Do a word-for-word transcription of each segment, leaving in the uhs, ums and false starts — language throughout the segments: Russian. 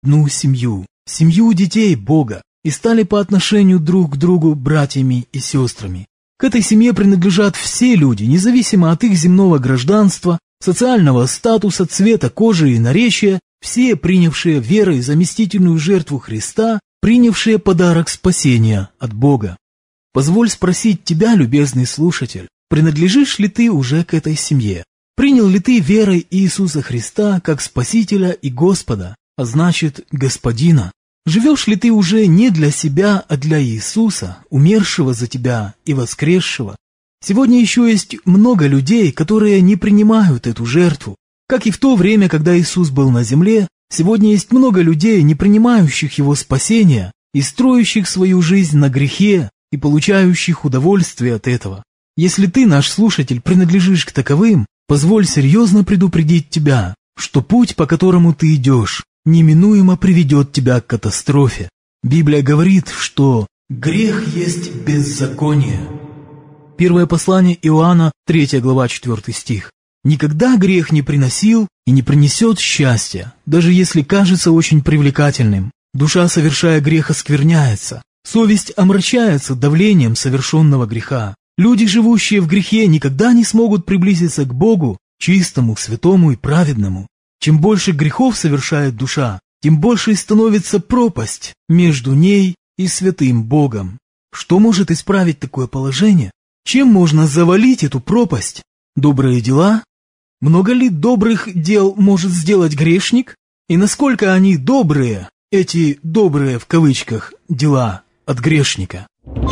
одну семью, семью детей Бога, и стали по отношению друг к другу братьями и сестрами. К этой семье принадлежат все люди, независимо от их земного гражданства, социального статуса, цвета кожи и наречия, все принявшие верой заместительную жертву Христа, принявшие подарок спасения от Бога. Позволь спросить тебя, любезный слушатель, принадлежишь ли ты уже к этой семье? Принял ли ты верой Иисуса Христа как Спасителя и Господа, а значит, Господина? Живешь ли ты уже не для себя, а для Иисуса, умершего за тебя и воскресшего? Сегодня еще есть много людей, которые не принимают эту жертву. Как и в то время, когда Иисус был на земле, сегодня есть много людей, не принимающих Его спасения и строящих свою жизнь на грехе и получающих удовольствие от этого. Если ты, наш слушатель, принадлежишь к таковым, позволь серьезно предупредить тебя, что путь, по которому ты идешь, неминуемо приведет тебя к катастрофе. Библия говорит, что грех есть беззаконие. Первое послание Иоанна, третья глава, четвёртый стих. Никогда грех не приносил и не принесет счастья, даже если кажется очень привлекательным. Душа, совершая грех, оскверняется. Совесть омрачается давлением совершенного греха. Люди, живущие в грехе, никогда не смогут приблизиться к Богу, чистому, святому и праведному. Чем больше грехов совершает душа, тем больше становится пропасть между ней и святым Богом. Что может исправить такое положение? Чем можно завалить эту пропасть? Добрые дела? Много ли добрых дел может сделать грешник? И насколько они добрые, эти «добрые» в кавычках дела от грешника?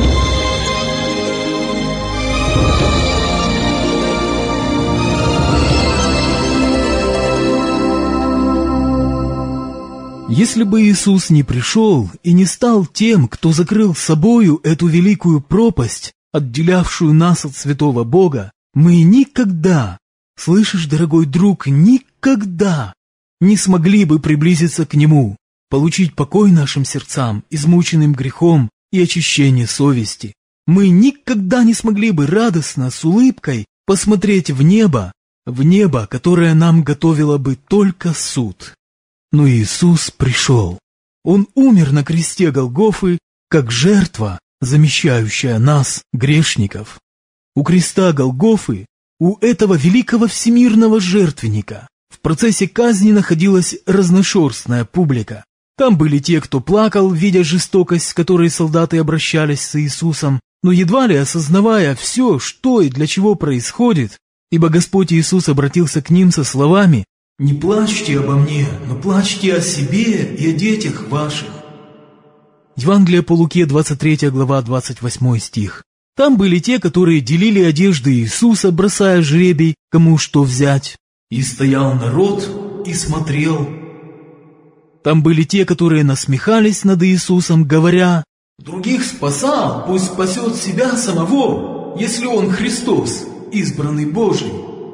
Если бы Иисус не пришел и не стал тем, кто закрыл собою эту великую пропасть, отделявшую нас от святого Бога, мы никогда, слышишь, дорогой друг, никогда не смогли бы приблизиться к Нему, получить покой нашим сердцам, измученным грехом и очищение совести. Мы никогда не смогли бы радостно, с улыбкой посмотреть в небо, в небо, которое нам готовило бы только суд. Но Иисус пришел. Он умер на кресте Голгофы, как жертва, замещающая нас, грешников. У креста Голгофы, у этого великого всемирного жертвенника, в процессе казни находилась разношерстная публика. Там были те, кто плакал, видя жестокость, с которой солдаты обращались с Иисусом, но едва ли осознавая все, что и для чего происходит, ибо Господь Иисус обратился к ним со словами: «Не плачьте обо мне, но плачьте о себе и о детях ваших». Евангелие по Луке, двадцать третья глава, двадцать восьмой стих. Там были те, которые делили одежды Иисуса, бросая жребий, кому что взять. «И стоял народ и смотрел». Там были те, которые насмехались над Иисусом, говоря: «Других спасал, пусть спасет себя самого, если он Христос, избранный Божий».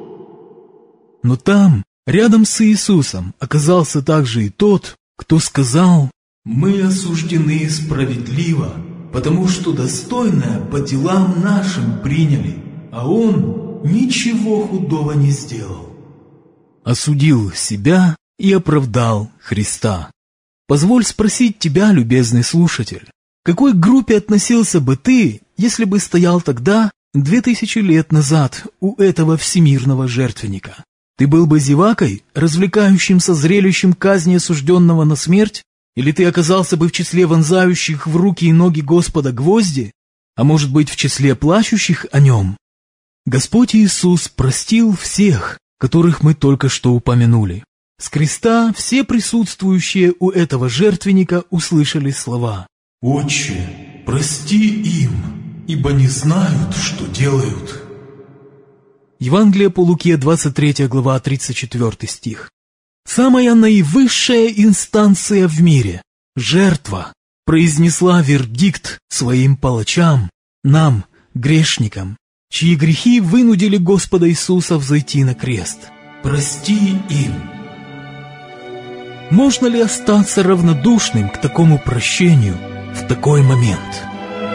Но там, рядом с Иисусом, оказался также и тот, кто сказал: «Мы осуждены справедливо, потому что достойное по делам нашим приняли, а он ничего худого не сделал». Осудил себя и оправдал Христа. Позволь спросить тебя, любезный слушатель, к какой группе относился бы ты, если бы стоял тогда, две тысячи лет назад, у этого всемирного жертвенника? Ты был бы зевакой, развлекающимся зрелищем казни осужденного на смерть? Или ты оказался бы в числе вонзающих в руки и ноги Господа гвозди? А может быть, в числе плачущих о нем? Господь Иисус простил всех, которых мы только что упомянули. С креста все присутствующие у этого жертвенника услышали слова: «Отче, прости им, ибо не знают, что делают». Евангелие по Луке, двадцать третья глава, тридцать четвёртый стих. Самая наивысшая инстанция в мире, жертва, произнесла вердикт своим палачам, нам, грешникам, чьи грехи вынудили Господа Иисуса взойти на крест. Прости им. Можно ли остаться равнодушным к такому прощению в такой момент?